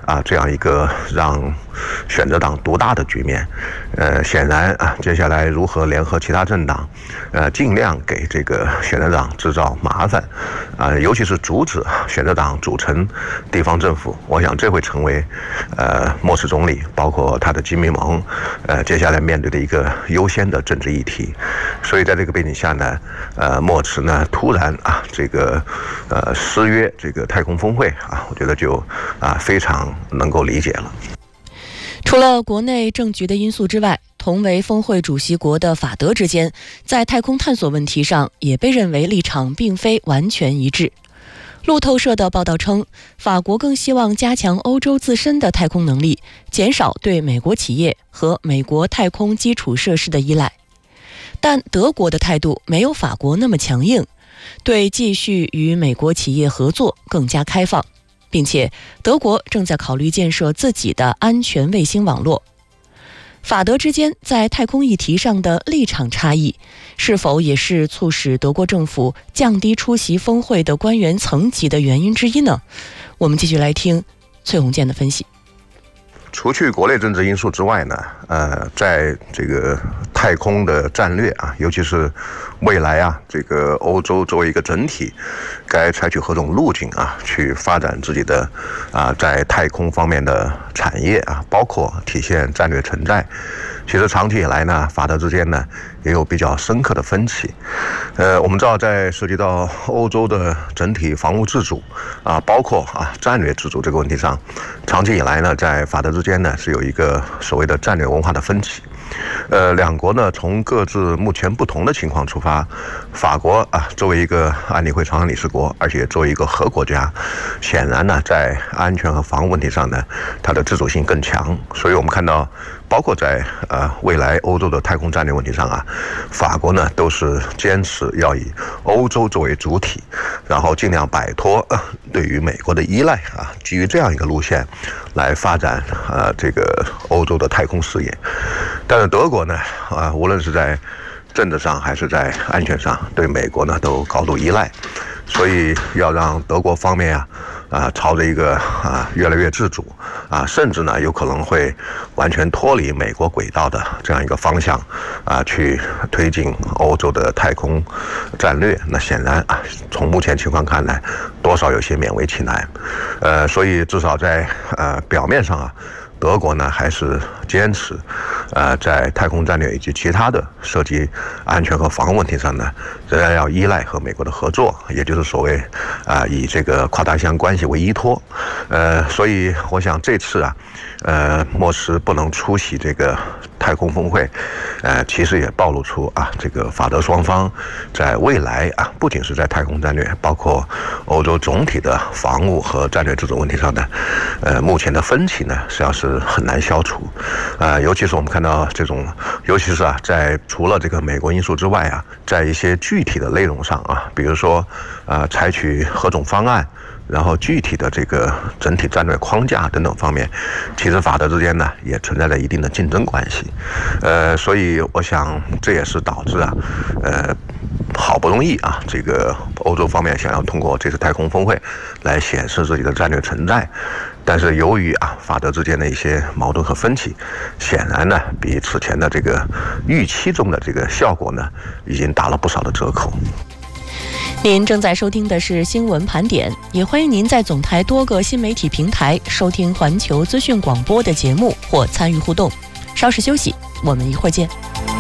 这样一个让选择党独大的局面。显然接下来如何联合其他政党，尽量给这个选择党制造麻烦，尤其是阻止选择党组成地方政府，我想这会成为莫斯总理包括他的基民盟接下来面对的一个优先的政治议题。所以在这个背景下呢，莫茨呢突然这个失约这个太空峰会我觉得就非常能够理解了。 除了国内政局的因素之外，同为峰会主席国的法德之间在太空探索问题上也被认为立场并非完全一致。路透社的报道称，法国更希望加强欧洲自身的太空能力，减少对美国企业和美国太空基础设施的依赖。但德国的态度没有法国那么强硬，对继续与美国企业合作更加开放，并且德国正在考虑建设自己的安全卫星网络。法德之间在太空议题上的立场差异，是否也是促使德国政府降低出席峰会的官员层级的原因之一呢？我们继续来听崔宏建的分析。 除去国内政治因素之外呢，在这个太空的战略尤其是未来这个欧洲作为一个整体，该采取何种路径去发展自己的在太空方面的产业包括体现战略存在。其实长期以来呢，法德之间呢也有比较深刻的分歧。我们知道，在涉及到欧洲的整体防务自主包括战略自主这个问题上，长期以来呢，在法德之间呢是有一个所谓的战略文化的分歧。两国呢从各自目前不同的情况出发，法国作为一个安理会常任理事国，而且作为一个核国家，显然呢在安全和防务问题上呢，它的自主性更强。所以我们看到，包括在未来欧洲的太空战略问题上法国呢都是坚持要以欧洲作为主体，然后尽量摆脱对于美国的依赖基于这样一个路线来发展这个欧洲的太空事业。但是德国呢无论是在政治上还是在安全上，对美国呢都高度依赖，所以要让德国方面朝着一个越来越自主甚至呢有可能会完全脱离美国轨道的这样一个方向去推进欧洲的太空战略。那显然从目前情况看来，多少有些勉为其难。所以至少在表面上德国呢还是坚持在太空战略以及其他的涉及安全和防务问题上呢，仍然要依赖和美国的合作，也就是所谓以这个跨大西洋关系为依托。所以我想这次莫斯不能出席这个太空峰会，其实也暴露出这个法德双方在未来不仅是在太空战略，包括欧洲总体的防务和战略自主问题上的目前的分歧呢，实际上是很难消除。尤其是我们看到这种，尤其是在除了这个美国因素之外在一些具体的内容上比如说采取何种方案，然后具体的这个整体战略框架等等方面，其实法德之间呢也存在着一定的竞争关系。所以我想这也是导致好不容易这个欧洲方面想要通过这次太空峰会来显示自己的战略存在，但是由于法德之间的一些矛盾和分歧，显然呢比此前的这个预期中的这个效果呢，已经打了不少的折扣。 您正在收听的是新闻盘点，也欢迎您在总台多个新媒体平台收听环球资讯广播的节目或参与互动。稍事休息，我们一会儿见。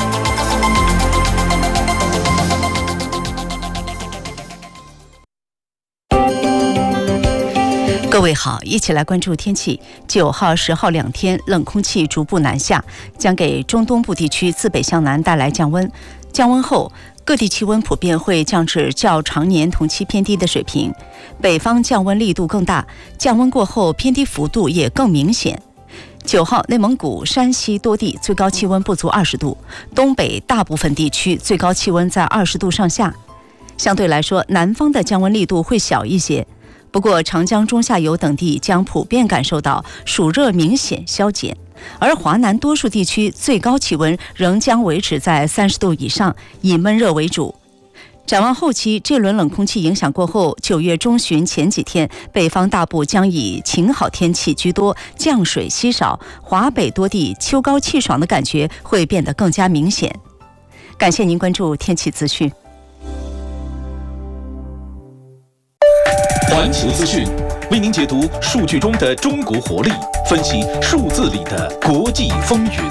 各位好，一起来关注天气。9号、10号2天，冷空气逐步南下，将给中东部地区自北向南带来降温。降温后，各地气温普遍会降至较常年同期偏低的水平，北方降温力度更大，降温过后偏低幅度也更明显。9号，内蒙古、山西多地最高气温不足20度，东北大部分地区最高气温在20度上下。相对来说，南方的降温力度会小一些。不过，长江中下游等地将普遍感受到暑热明显消减，而华南多数地区最高气温仍将维持在30度以上，以闷热为主。 展望后期，这轮冷空气影响过后，9月中旬前几天，北方大部将以晴好天气居多，降水稀少，华北多地秋高气爽的感觉会变得更加明显。感谢您关注天气资讯。 环球资讯为您解读数据中的中国活力，分析数字里的国际风云。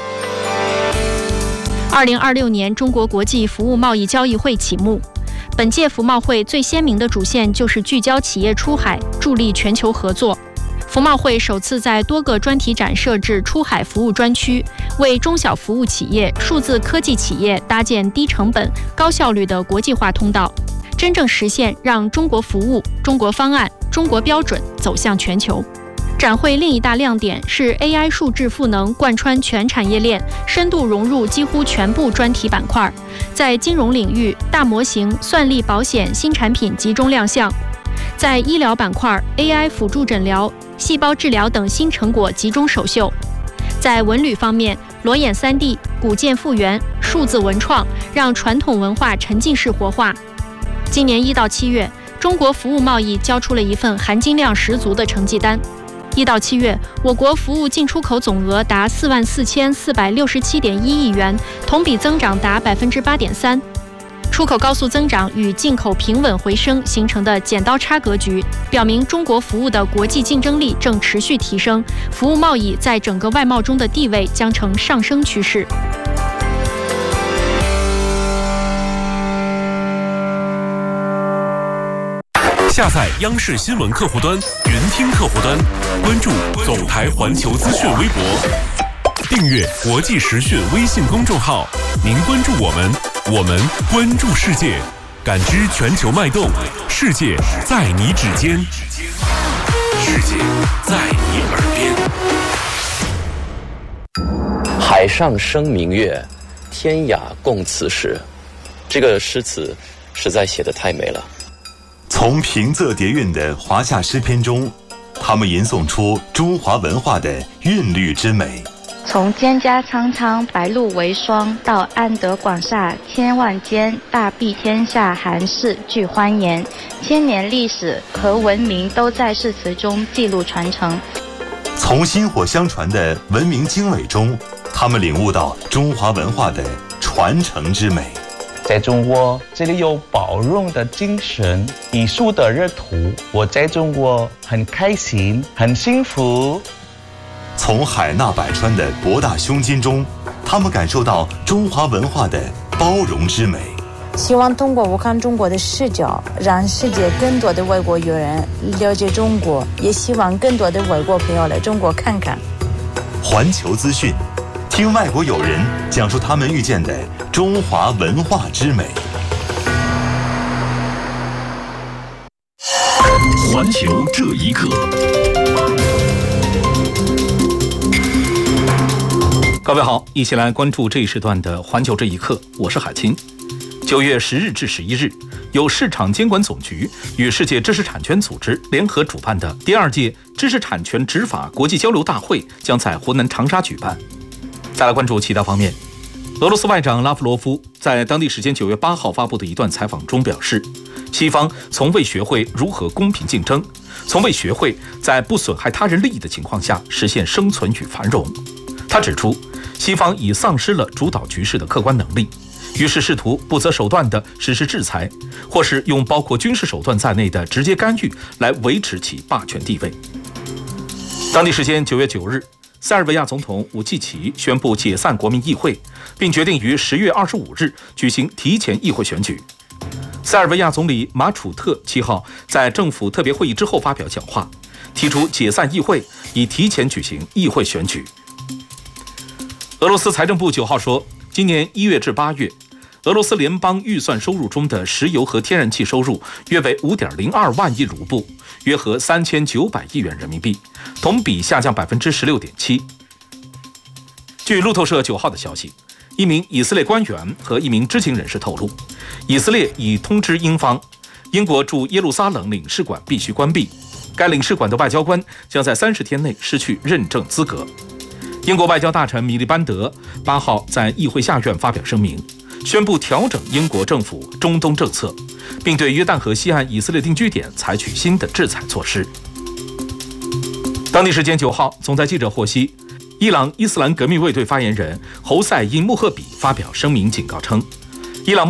2026年中国国际服务贸易交易会启幕。本届服贸会最鲜明的主线就是聚焦企业出海，助力全球合作。服贸会首次在多个专题展设置出海服务专区，为中小服务企业、数字科技企业搭建低成本、高效率的国际化通道，真正实现让中国服务、中国方案、中国标准走向全球。展会另一大亮点是 AI 数字赋能贯穿全产业链，深度融入几乎全部专题板块。在金融领域，大模型、算力保险新产品集中亮相；在医疗板块 ，AI 辅助诊疗、细胞治疗等新成果集中首秀。在文旅方面，裸眼3D、古建复原、数字文创，让传统文化沉浸式活化。今年1到7月，中国服务贸易交出了一份含金量十足的成绩单。1到7月，我国服务进出口总额达44467.1亿元，同比增长达8.3%。出口高速增长与进口平稳回升形成的剪刀差格局，表明中国服务的国际竞争力正持续提升，服务贸易在整个外贸中的地位将呈上升趋势。 下载央视新闻客户端、云听客户端，关注总台环球资讯微博，订阅国际时讯微信公众号。您关注我们，我们关注世界，感知全球脉动，世界在你指尖，世界在你耳边。 海上生明月，天涯共此时。这个诗词实在写得太美了。 从平仄叠韵的华夏诗篇中，他们吟诵出中华文化的韵律之美。 从蒹葭苍苍，白露为霜，到安得广厦千万间，大庇天下寒士俱欢颜，千年历史和文明都在诗词中记录传承。 从薪火相传的文明经纬中，他们领悟到中华文化的传承之美。 在中国，这里有包容的精神，艺术的热土。我在中国很开心，很幸福。 从海纳百川的博大胸襟中，他们感受到中华文化的包容之美。 希望通过我看中国的视角，让世界更多的外国友人了解中国，也希望更多的外国朋友来中国看看。 环球资讯，听外国友人讲述他们遇见的中华文化之美。 环球这一刻，各位好，一起来关注这一时段的环球这一刻，我是海清。9月10日至11日，由市场监管总局与世界知识产权组织联合主办的第2届知识产权执法国际交流大会将在湖南长沙举办。再来关注其他方面，俄罗斯外长拉夫罗夫在当地时间9月8号发布的一段采访中表示，西方从未学会如何公平竞争，从未学会在不损害他人利益的情况下实现生存与繁荣。他指出，西方已丧失了主导局势的客观能力，于是试图不择手段地实施制裁，或是用包括军事手段在内的直接干预来维持其霸权地位。当地时间9月9日，塞尔维亚总统武契奇宣布解散国民议会，并决定于10月25日举行提前议会选举。塞尔维亚总理马楚特7号在政府特别会议之后发表讲话，提出解散议会，以提前举行议会选举。俄罗斯财政部9号说，今年1月至8月，俄罗斯联邦预算收入中的石油和天然气收入约为 5.02 万亿卢布，约合3900亿元人民币，同比下降 16.7%。据路透社9号的消息，一名以色列官员和一名知情人士透露，以色列已通知英方，英国驻耶路撒冷领事馆必须关闭，该领事馆的外交官将在30天内失去认证资格。英国外交大臣米利班德8号在议会下院发表声明， 宣布调整英国政府中东政策，并对约旦河西岸以色列定居点采取新的制裁措施。当地时间9号，总台记者获悉，伊朗伊斯兰革命卫队发言人侯赛因穆赫比发表声明警告称，伊朗